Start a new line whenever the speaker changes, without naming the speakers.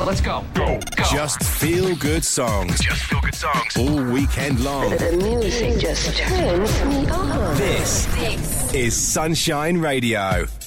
Let's go. Go.
Just feel good songs.
Just feel good songs.
All weekend long.
The music just turns me on.
This is Sunshine Radio.